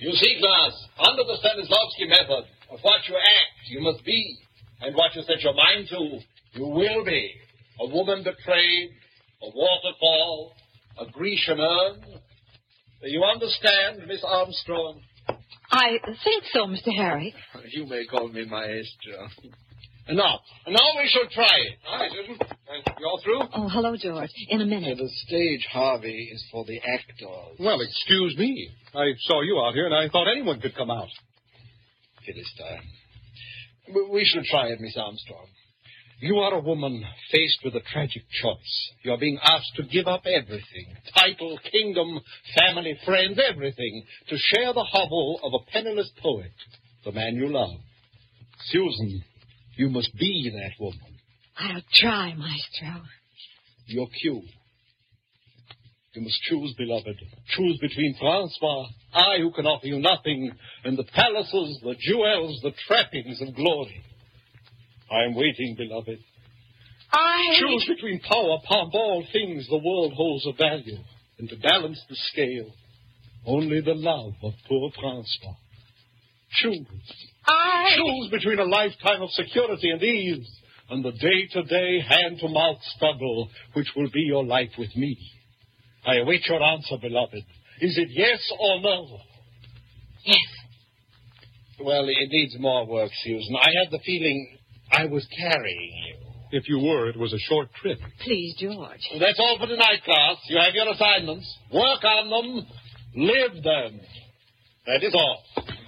You see, class, under the Stanislavski method, of what you act, you must be, and what you set your mind to, you will be. A woman betrayed, a waterfall, a Grecian urn. You understand, Miss Armstrong? I think so, Mr. Harry. You may call me Maestro. Now we shall try it. Hi, Susan. You're through? Oh, hello, George. In a minute. The stage, Harvey, is for the actors. Well, excuse me. I saw you out here, and I thought anyone could come out. Philistine. We shall try it, Miss Armstrong. You are a woman faced with a tragic choice. You are being asked to give up everything. Title, kingdom, family, friends, everything. To share the hovel of a penniless poet, the man you love. Susan, you must be that woman. I'll try, Maestro. Your cue. You must choose, beloved. Choose between Francois, I who can offer you nothing, and the palaces, the jewels, the trappings of glory. I am waiting, beloved. Choose between power, pomp, all things the world holds of value, and to balance the scale, only the love of poor Francois. Choose. Choose between a lifetime of security and ease, and the day-to-day, hand-to-mouth struggle, which will be your life with me. I await your answer, beloved. Is it yes or no? Yes. Well, it needs more work, Susan. I had the feeling I was carrying you. If you were, it was a short trip. Please, George. That's all for tonight, class. You have your assignments. Work on them. Live them. That is all.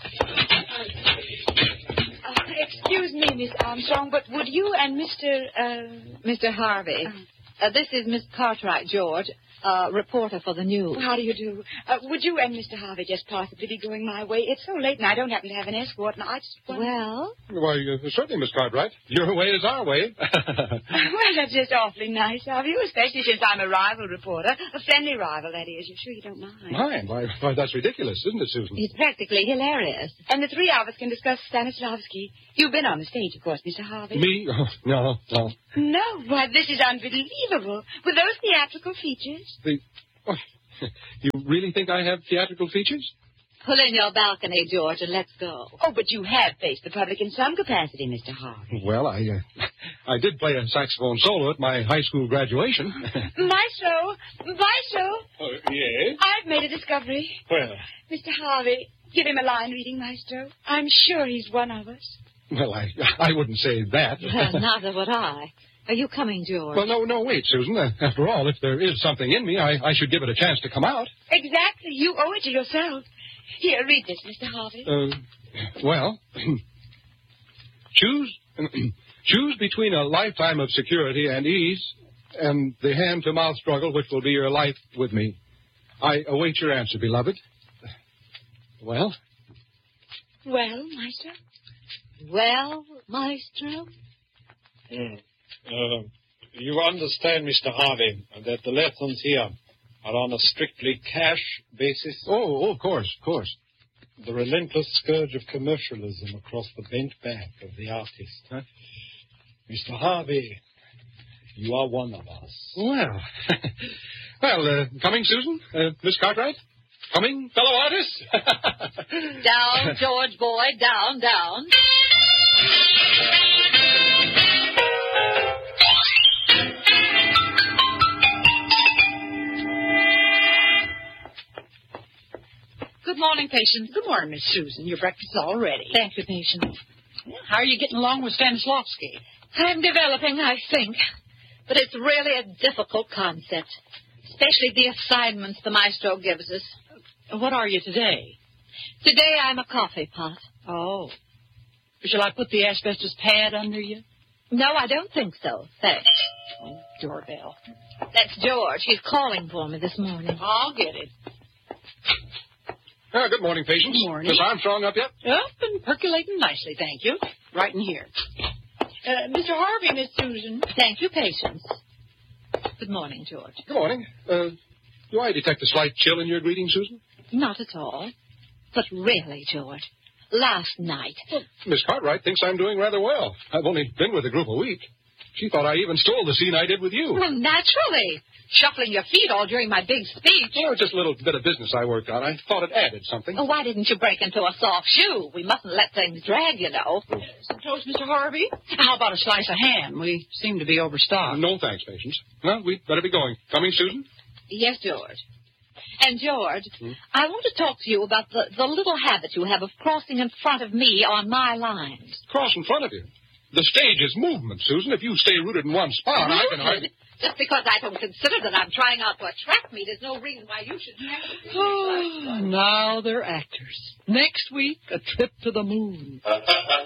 Excuse me, Miss Armstrong, but would you and Mr. Harvey. This is Miss Cartwright, George, reporter for the news. How do you do? Would you and Mr. Harvey just possibly be going my way? It's so late and I don't happen to have an escort, and I just... Well? Why, certainly, Miss Cartwright. Your way is our way. Well, that's just awfully nice of you, especially since I'm a rival reporter. A friendly rival, that is. You're sure you don't mind? Mind? Why, that's ridiculous, isn't it, Susan? It's practically hilarious. And the three of us can discuss Stanislavski. You've been on the stage, of course, Mr. Harvey. Me? Oh, no. No? Why, this is unbelievable. With those theatrical features. You really think I have theatrical features? Pull in your balcony, George, and let's go. Oh, but you have faced the public in some capacity, Mr. Harvey. Well, I did play a saxophone solo at my high school graduation. Maestro! Yes? I've made a discovery. Well? Mr. Harvey, give him a line reading, Maestro. I'm sure he's one of us. Well, I wouldn't say that. Well, neither would I. Are you coming, George? Well, no, wait, Susan. After all, if there is something in me, I should give it a chance to come out. Exactly. You owe it to yourself. Here, read this, Mr. Harvey. Well, choose between a lifetime of security and ease and the hand-to-mouth struggle which will be your life with me. I await your answer, beloved. Well? Well, Maestro? Well, Maestro? You understand, Mr. Harvey, that the lessons here are on a strictly cash basis? Oh, of course. The relentless scourge of commercialism across the bent back of the artist. Huh? Mr. Harvey, you are one of us. Well, coming, Susan? Miss Cartwright? Coming, fellow artists? Down, George boy, down. Good morning, Patience. Good morning, Miss Susan. Your breakfast's all ready. Thank you, Patience. How are you getting along with Stanislavski? I'm developing, I think. But it's really a difficult concept, especially the assignments the maestro gives us. What are you today? Today I'm a coffee pot. Oh. Shall I put the asbestos pad under you? No, I don't think so. Thanks. Oh, doorbell. That's George. He's calling for me this morning. I'll get it. Good morning, Patience. Good morning. Miss Armstrong up yet? Up and percolating nicely, thank you. Right in here. Mr. Harvey, Miss Susan. Thank you, Patience. Good morning, George. Good morning. Do I detect a slight chill in your greeting, Susan? Not at all. But really, George, last night... Well, Miss Cartwright thinks I'm doing rather well. I've only been with the group a week. She thought I even stole the scene I did with you. Well, naturally. Shuffling your feet all during my big speech. Oh, just a little bit of business I worked on. I thought it added something. Well, why didn't you break into a soft shoe? We mustn't let things drag, you know. Some toast, Mr. Harvey? How about a slice of ham? We seem to be overstocked. No thanks, Patience. Well, we'd better be going. Coming, Susan? Yes, George. And, George, I want to talk to you about the little habit you have of crossing in front of me on my lines. Cross in front of you. The stage is movement, Susan. If you stay rooted in one spot, I can hardly... Just because I don't consider that I'm trying out to attract me, there's no reason why you should have to. Oh, now they're actors. Next week, a trip to the moon.